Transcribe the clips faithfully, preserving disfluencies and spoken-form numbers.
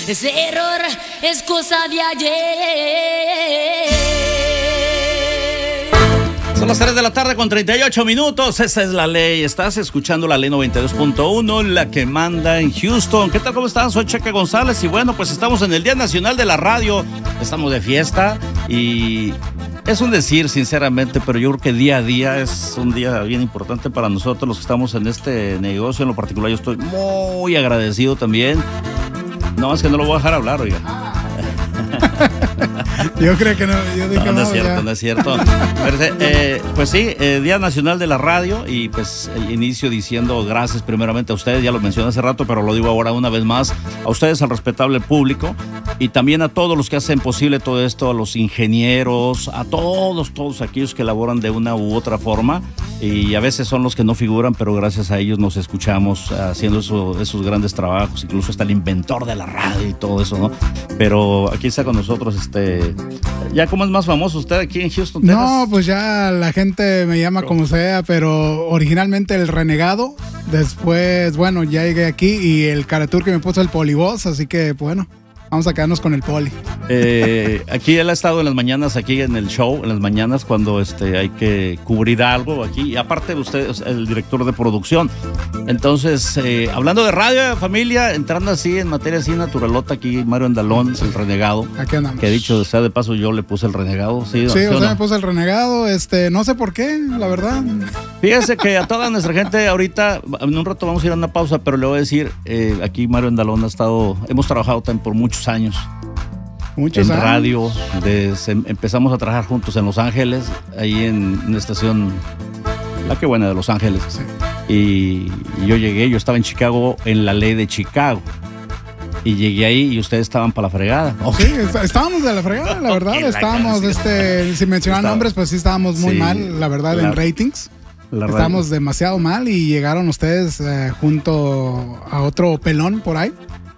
ese error es cosa de ayer. Son las tres de la tarde con treinta y ocho minutos. Esa es la ley. Estás escuchando la ley noventa y dos punto uno, la que manda en Houston. ¿Qué tal? ¿Cómo están? Soy Cheque González y bueno, pues estamos en el Día Nacional de la Radio. Estamos de fiesta y es un decir, sinceramente, pero yo creo que día a día es un día bien importante para nosotros los que estamos en este negocio. En lo particular, yo estoy muy agradecido también. No, es que no lo voy a dejar hablar, oiga. Yo creo que no, yo dije no, no es no, cierto, ya. no es cierto. Pero, eh, pues sí, eh, Día Nacional de la Radio y pues inicio diciendo gracias primeramente a ustedes, ya lo mencioné hace rato, pero lo digo ahora una vez más, a ustedes, al respetable público y también a todos los que hacen posible todo esto, a los ingenieros, a todos, todos aquellos que elaboran de una u otra forma y a veces son los que no figuran, pero gracias a ellos nos escuchamos haciendo eso, esos grandes trabajos, incluso hasta el inventor de la radio y todo eso, ¿no? Pero aquí está con nosotros, este, ya como es más famoso usted aquí en Houston, Texas. No, pues ya la gente me llama como sea, pero originalmente el Renegado, después, bueno, ya llegué aquí y el Caratur que me puso el Polivoz, así que bueno, vamos a quedarnos con el Poli. Eh, aquí él ha estado en las mañanas, aquí en el show, en las mañanas cuando este, hay que cubrir algo aquí. Y aparte usted es el director de producción. Entonces, eh, hablando de radio, familia, entrando así en materia así naturalota, aquí Mario Andalón, el Renegado. Aquí andamos. Que dicho sea de paso, yo le puse el Renegado. Sí, sí, ¿sí o sea, no? me puse el Renegado, este, no sé por qué, la verdad. Fíjese que a toda nuestra gente ahorita, en un rato vamos a ir a una pausa, pero le voy a decir, eh, aquí Mario Andalón ha estado, hemos trabajado también por muchos años. Muchos en años. radio, desde, empezamos a trabajar juntos en Los Ángeles, ahí en una estación, la que buena de Los Ángeles. Sí. Y, y yo llegué, yo estaba en Chicago, en la ley de Chicago. Y llegué ahí y ustedes estaban para la fregada. Sí, estábamos de la fregada, la verdad. la estábamos, este, sin mencionar Estaba, nombres, pues sí estábamos muy sí, mal, la verdad, la, en ratings. Estábamos demasiado mal y llegaron ustedes eh, junto a otro pelón por ahí.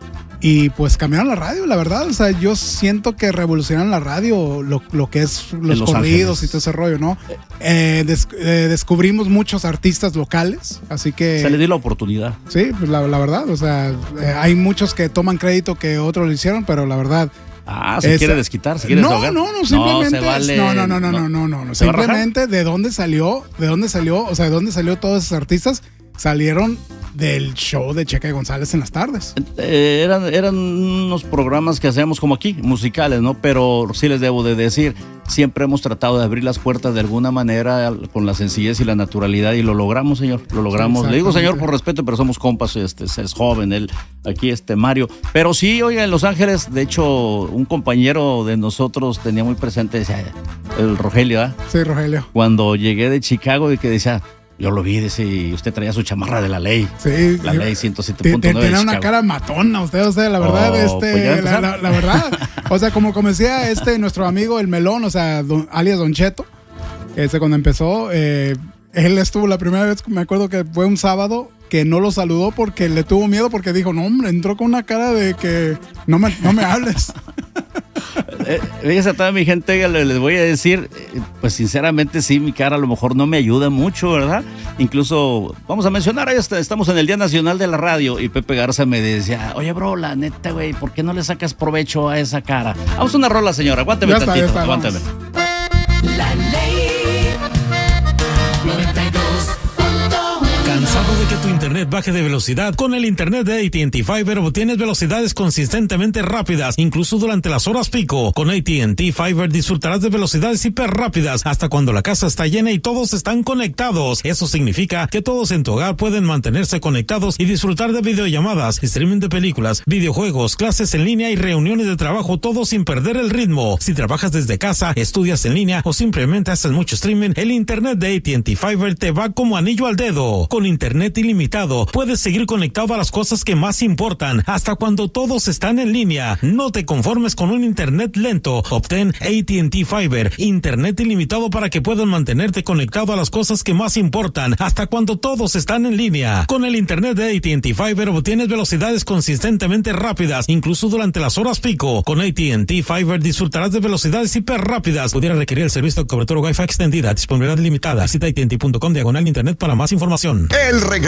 Y pues cambiaron la radio, la verdad. O sea, yo siento que revolucionaron la radio, lo, lo que es los, los corridos Ángeles. Y todo ese rollo, ¿no? Eh, des, eh, descubrimos muchos artistas locales, así que... Se le dio la oportunidad. Sí, pues la, la verdad, o sea, eh, hay muchos que toman crédito que otros lo hicieron, pero la verdad... Ah, se es, quiere desquitar, se quiere no, deshogar. No, no, simplemente... No, se vale, no, no, no, no, no, no, no, no. Simplemente de dónde salió, de dónde salió, o sea, de dónde salió todos esos artistas, salieron... del show de Cheque González en las tardes. Eh, eran, eran unos programas que hacíamos como aquí, musicales, ¿no? Pero sí les debo de decir, siempre hemos tratado de abrir las puertas de alguna manera con la sencillez y la naturalidad y lo logramos, señor, lo logramos. Sí, le digo señor por respeto, pero somos compas, este, es joven, él, aquí este Mario. Pero sí, oiga, en Los Ángeles, de hecho, un compañero de nosotros tenía muy presente, decía, el Rogelio, ¿ah? ¿eh? Sí, Rogelio. Cuando llegué de Chicago y que decía... Yo lo vi, dice, y usted traía su chamarra de la ley. Sí. La ley ciento siete punto nueve. Tenía una cara matona, usted, o sea, la verdad, oh, este, pues la, la, la verdad. O sea, como, como decía este, nuestro amigo el Melón, o sea, don, alias Don Cheto, ese cuando empezó, eh, él estuvo la primera vez, me acuerdo que fue un sábado, que no lo saludó porque le tuvo miedo, porque dijo, no, hombre, entró con una cara de que no me, no me hables. Fíjese a toda mi gente, les voy a decir, pues sinceramente sí, mi cara a lo mejor no me ayuda mucho, ¿verdad? Incluso, vamos a mencionar, estamos en el Día Nacional de la Radio y Pepe Garza me decía, oye bro, la neta, güey, ¿por qué no le sacas provecho a esa cara? Vamos a una rola, señora, aguánteme ya tantito, está, aguánteme. La ley noventa y dos. ¿Cansado de que tu internet baje de velocidad? Con el internet de A T and T Fiber obtienes velocidades consistentemente rápidas, incluso durante las horas pico. Con A T and T Fiber disfrutarás de velocidades hiper rápidas hasta cuando la casa está llena y todos están conectados. Eso significa que todos en tu hogar pueden mantenerse conectados y disfrutar de videollamadas, streaming de películas, videojuegos, clases en línea y reuniones de trabajo, todo sin perder el ritmo. Si trabajas desde casa, estudias en línea o simplemente haces mucho streaming, el internet de A T and T Fiber te va como anillo al dedo. Con internet ilimitado, puedes seguir conectado a las cosas que más importan, hasta cuando todos están en línea. No te conformes con un internet lento. Obtén A T and T Fiber, internet ilimitado para que puedas mantenerte conectado a las cosas que más importan, hasta cuando todos están en línea. Con el internet de A T and T Fiber obtienes velocidades consistentemente rápidas, incluso durante las horas pico. Con A T and T Fiber disfrutarás de velocidades hiper rápidas. Pudiera requerir el servicio de cobertura Wi-Fi extendida, disponibilidad limitada. Visita A T and T punto com diagonal internet para más información. El regreso a clase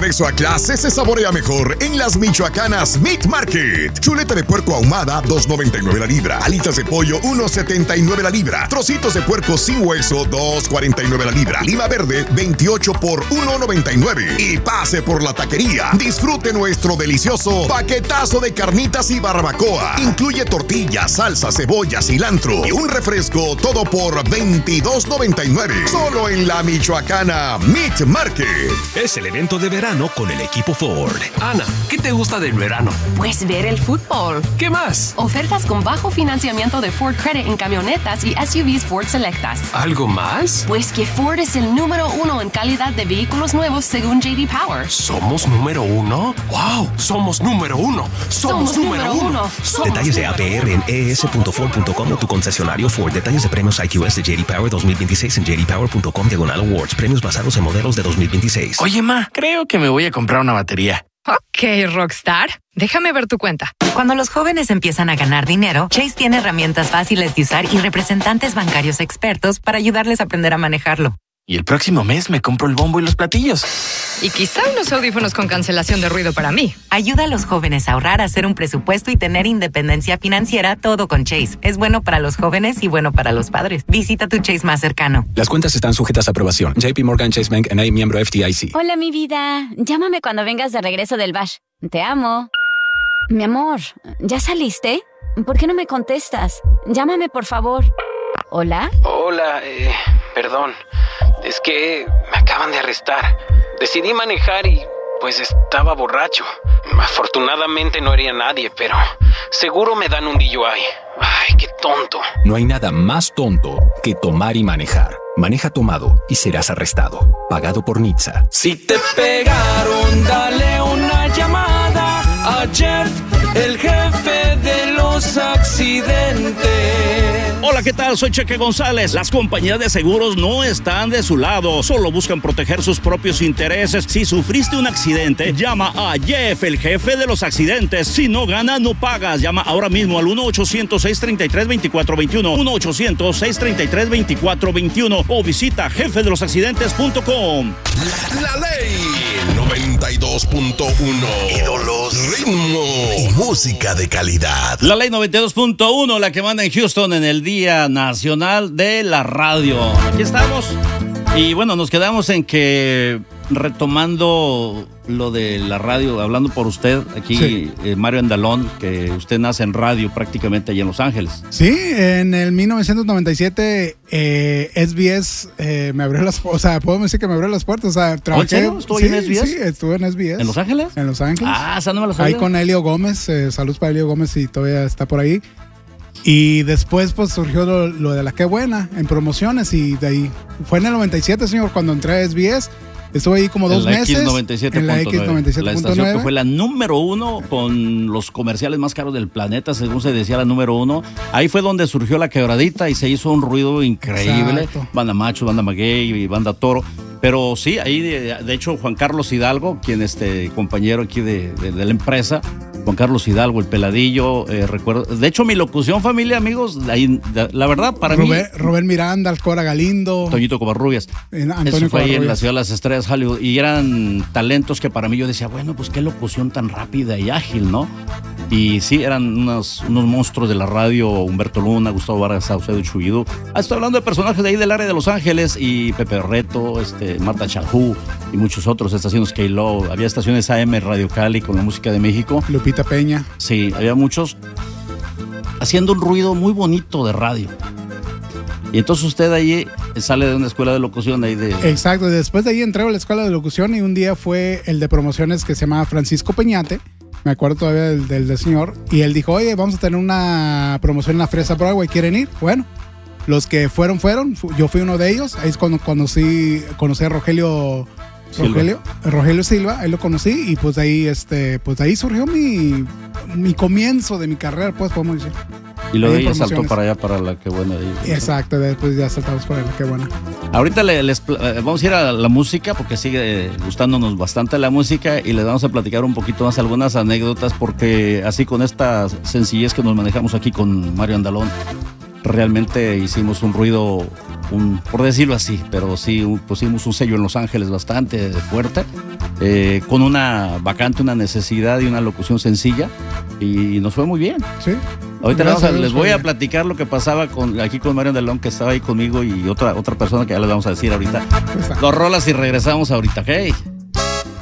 La C se saborea mejor en las michoacanas Meat Market. Chuleta de puerco ahumada, dos noventa y nueve la libra. Alitas de pollo, uno setenta y nueve la libra. Trocitos de puerco sin hueso, dos cuarenta y nueve la libra. Lima verde, veintiocho por uno noventa y nueve. Y pase por la taquería. Disfrute nuestro delicioso paquetazo de carnitas y barbacoa. Incluye tortillas, salsa, cebolla, cilantro y un refresco, todo por veintidós noventa y nueve. Solo en la michoacana Meat Market. Es el evento de verano con el equipo Ford. Ana, ¿qué te gusta del verano? Pues ver el fútbol. ¿Qué más? Ofertas con bajo financiamiento de Ford Credit en camionetas y S U Vs Ford Selectas. ¿Algo más? Pues que Ford es el número uno en calidad de vehículos nuevos según J D Power. ¿Somos número uno? ¡Wow! ¡Somos número uno! ¡Somos, Somos número, número uno! uno. Somos Detalles de A P R en e s punto ford punto com o tu concesionario Ford. Detalles de premios I Q S de J D Power dos mil veintiséis en j d power punto com diagonal awards. Premios basados en modelos de dos mil veintiséis. Oye, ma, creo que me voy a comprar una batería. Ok, Rockstar. Déjame ver tu cuenta. Cuando los jóvenes empiezan a ganar dinero, Chase tiene herramientas fáciles de usar y representantes bancarios expertos para ayudarles a aprender a manejarlo. Y el próximo mes me compro el bombo y los platillos. Y quizá unos audífonos con cancelación de ruido para mí. Ayuda a los jóvenes a ahorrar, a hacer un presupuesto y tener independencia financiera, todo con Chase. Es bueno para los jóvenes y bueno para los padres. Visita tu Chase más cercano. Las cuentas están sujetas a aprobación. J P Morgan Chase Bank N A, miembro F D I C. Hola, mi vida. Llámame cuando vengas de regreso del bash. Te amo. Mi amor, ¿ya saliste? ¿Por qué no me contestas? Llámame, por favor. ¿Hola? Hola, eh, perdón. Es que me acaban de arrestar. Decidí manejar y pues estaba borracho. Afortunadamente no hería a nadie, pero seguro me dan un D U I. Ay, qué tonto. No hay nada más tonto que tomar y manejar. Maneja tomado y serás arrestado. Pagado por N H T S A. Si te pegaron, dale una llamada a Jeff, el jefe de los accidentes. Hola, ¿qué tal? Soy Cheque González. Las compañías de seguros no están de su lado, solo buscan proteger sus propios intereses. Si sufriste un accidente, llama a Jeff, el jefe de los accidentes. Si no ganas, no pagas. Llama ahora mismo al uno ochocientos, seiscientos treinta y tres, veinticuatro veintiuno, uno ochocientos, seiscientos treinta y tres, veinticuatro veintiuno o visita jefe de los accidentes punto com. La, la ley noventa y dos punto uno. Ídolos, ritmo y música de calidad. La ley noventa y dos punto uno, la que manda en Houston en el Día Nacional de la Radio. Aquí estamos. Y bueno, nos quedamos en que, retomando lo de la radio, hablando por usted, aquí sí. eh, Mario Andalón, que usted nace en radio prácticamente allá en Los Ángeles. Sí, en el mil novecientos noventa y siete eh, S B S eh, me abrió las, o sea, podemos decir que me abrió las puertas, o sea, trabajé. ¿En ¿Estuvo sí, en S B S? Sí, estuve en S B S. ¿En Los Ángeles? En Los Ángeles. Ah, esa no me lo sabía. Ahí con Elio Gómez, eh, saludos para Elio Gómez y todavía está por ahí. Y después pues surgió lo, lo de la Qué Buena en promociones y de ahí fue en el noventa y siete, señor, cuando entré a S B S. Estuve ahí como dos en la meses. X noventa y siete. En la X noventa y siete. La estación que fue la número uno con los comerciales más caros del planeta, según se decía, la número uno. Ahí fue donde surgió La Quebradita y se hizo un ruido increíble. Exacto. Banda Macho, Banda Maguey y Banda Toro. Pero sí, ahí de, de hecho Juan Carlos Hidalgo, quien este compañero aquí de, de, de la empresa, Juan Carlos Hidalgo, el peladillo, eh, recuerdo. De hecho, mi locución, familia, amigos, ahí, de, la verdad, para Rubén, mí. Rubén Miranda, Alcora Galindo. Toñito Covarrubias. Antonio Eso fue ahí en la Covarrubias. Ciudad de las Estrellas, Hollywood. Y eran talentos que para mí yo decía, bueno, pues qué locución tan rápida y ágil, ¿no? Y sí, eran unos, unos monstruos de la radio, Humberto Luna, Gustavo Vargas, Saucedo Chubido. Ah, estoy hablando de personajes de ahí del área de Los Ángeles, y Pepe Reto, este, Marta Chajú y muchos otros, estaciones K-Lo. Había estaciones A M Radio Cali con la música de México. Lupita Peña. Sí, había muchos haciendo un ruido muy bonito de radio. Y entonces usted ahí sale de una escuela de locución ahí de... Exacto, después de ahí entré a la escuela de locución y un día fue el de promociones que se llamaba Francisco Peñate. Me acuerdo todavía del, del, del señor. Y él dijo, oye, vamos a tener una promoción en la Fresa Broadway, ¿quieren ir? Bueno, los que fueron, fueron. Yo fui uno de ellos. Ahí es cuando conocí, conocí a Rogelio Silva. Rogelio, Rogelio Silva, ahí lo conocí. Y pues de ahí, este, pues de ahí surgió mi, mi comienzo de mi carrera, pues podemos decir. Y luego ella saltó para allá, para La Qué Buena. Ahí. Exacto, después ya saltamos para La Qué Buena. Ahorita le, les, vamos a ir a la música, porque sigue gustándonos bastante la música, y les vamos a platicar un poquito más algunas anécdotas, porque así con esta sencillez que nos manejamos aquí con Mario Andalón, realmente hicimos un ruido, un, por decirlo así, pero sí un, pusimos un sello en Los Ángeles bastante fuerte. eh, con una vacante, una necesidad y una locución sencilla, y nos fue muy bien. Sí. Ahorita les, Gracias, les voy a bien. platicar lo que pasaba con, aquí con Mario Delón, que estaba ahí conmigo, y otra, otra persona que ya les vamos a decir ahorita. Dos rolas y regresamos ahorita, ¿ok?